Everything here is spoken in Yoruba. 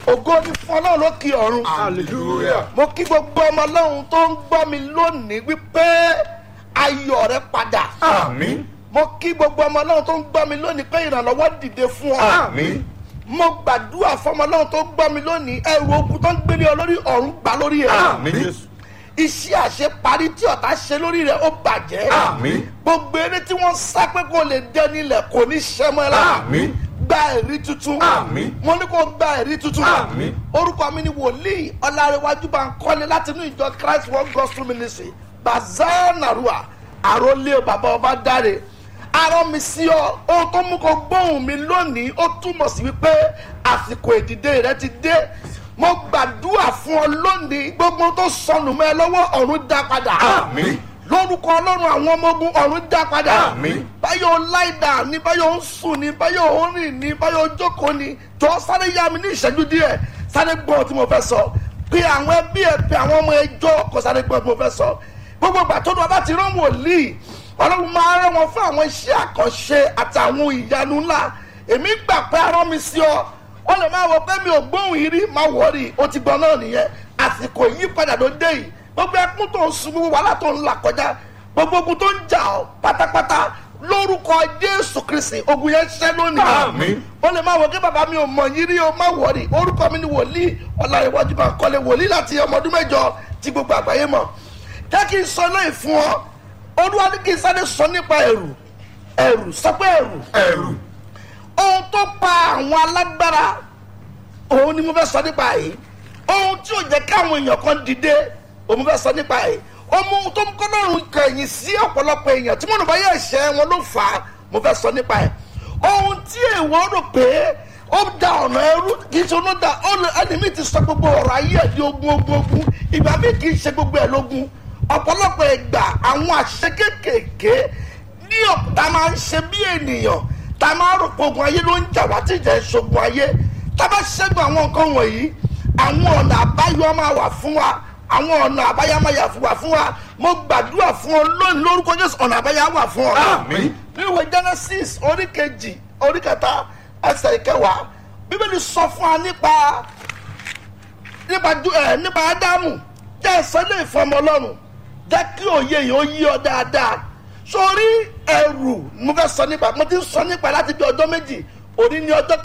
ògo ni fún Ọlọ́run lókè ọ̀run. Hallelujah. Mo kí gbogbo ọmọ Ọlọ́run tó ń gbọ́ mi lónìí wípé ayọ̀ rẹ padà. Àmín. Mo kí gbogbo ọmọ Ọlọ́run tó ń gbọ́ mi lónìí pé ìrànlọ́wọ́ dìde fún ọ. Àmín. Mo gbàdúrà fọmọ Ọlọ́run tó ń gbọ́ mi lónìí ẹrù ogun tó ń gbélé ọ lórí ọ̀run gbà lórí ẹ̀. Àmín Jésù. Iṣẹ́ àṣeparí tí ọ̀tá ṣe lórí rẹ̀ ó bàjẹ́. Àmín. Gbogbo eré tí wọ́n sá pé kò lè dẹ nílẹ̀ kò ní ṣẹ́ mọ́ ẹ lára. Àmín. Gba ẹ̀rí tuntun. Àmín. Mo ní kó gba ẹ̀rí tuntun. Àmín. Orúkọ mi ni wòlíì Ọlárẹ̀wájú Bánkọ́lé láti inú ìjọ Christ World Gospel Ministry Bazaar Narua àròlé bàbá ọba dáre. Arán mi sí ọ ohun tó mú kó gbóhùn mi lónìí ó túmọ̀ sí wípé àsìkò ìdìde rẹ ti dé. Mo gbàdúrà fún ọ lónìí gbogbo tó sọnù mọ́ ẹ lọ́wọ́ ọ̀run dá padà. Àmín. Lórúkọ Ọlọ́run àwọn ọmọ ogun ọ̀run dá padà. Àmín. Báyọ̀ láìdá ni báyọ̀ ń sùn ni báyọ̀ ń rìn ni báyọ̀ ń jókòó ni jọ sáré yá mi ní ìṣẹ́jú díẹ̀ sáré gbọ́ tí mo fẹ́ sọ pé àwọn ẹbí ẹ pé àwọn ọmọ ẹjọ́ kò sáré gbọ́ tí mo fẹ́ sọ gbogbo ìgbà tó dùn ọba ti rán wòlíì Ọlọ́run máa rán wọn fún àwọn iṣẹ́ àkànṣe àtàwọn ìyanu ńlá èmi gbà pé arán mi sí ọ ó lè máa wọ pé mi ò gbóhùn yìí rí máa wọ̀ọ́rì ó ti gbọ́ náà nìyẹn àsìkò ìyípadà ló dé yìí gbogbo ẹkún tó ń sun gbogbo wàhálà tó ń là kọjá gbogbo ogun tó ń jà ọ́ pátápátá lórúkọ Jésù Kristi ogun yẹn ṣẹ́ lónìí. Àmín. ó lè máa wọ kí bàbá mi ò mọ̀ yín rí o má wọ̀ọ́rì orúkọ mi ni wòlíì Ọlárẹ̀wájú Bánkọ́lé wòlíì láti ọmọ ọdún mẹ́jọ tí gbogbo àgbáyé mọ̀ jẹ́ kí n sọ lóyìn fún ọ Olúwa ní kí n sáré sọ nípa ẹ̀rù sọ pé Ẹ̀rù. ohun tó pa àwọn alágbára òun ni mo fẹ́ sọ nípa yìí ohun tí ò jẹ́ káwọn èèyàn kan dìde òun mo fẹ́ sọ nípa yìí ohun tó ń kọ́ lọ́rùn kẹ̀yìn sí ọ̀pọ̀lọpọ̀ èèyàn tí wọ́n bá yẹ ẹ̀ṣẹ̀ wọn ló fà á mo fẹ́ sọ nípa ẹ̀ ohun tí èèwọ̀ rò pé ó da ọ̀nà ẹrú kì í ṣe ọ̀nà da ẹni mi ti sọ gbogbo ọ̀rọ̀ ayé ẹ̀ di ogun ìgbà mi kì í ṣe gbogbo ẹ̀ lógun ọ̀pọ̀lọpọ̀ ìgbà àwọn àṣẹ kéékèèké ní ọ̀tá máa ń ṣe bí ènìyàn tá a máa rò pé ogun ayé ló ń jà wá tí ìjà ìṣògùn ayé tá a bá ṣẹ́gun àwọn nǹkan wọ̀nyí àwọn ọ̀nà àbáyọ máa wà fún wa àwọn ọ̀nà àbáyọ máa yà fún wa mo gbàdúrà fún ọ lónìí lórúkọ Jésù ọ̀nà àbáyọ wà fún ọ. Àmín. nínú ìwé Genesis orí kejì orí kẹta ẹsẹ̀ ìkẹwàá Bíbélì sọ fún wa nípa Ádámù jẹ́ ìsọ́lé ìfọmọ Ọlọ́run jẹ́ kí òye yìí ó yí ọ dáadáa sórí ẹ̀rù mo fẹ́ sọ nípa mo ti ń sọ nípa láti bí ọjọ́ méjì òní ní ọjọ́